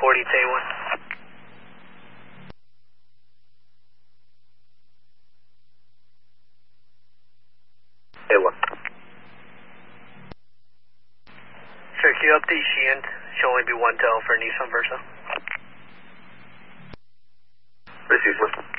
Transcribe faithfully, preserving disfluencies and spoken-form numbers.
forty, it's A one. A one. Sir, can you update Sheehan? Should only be one tail for Nissan Versa. Received.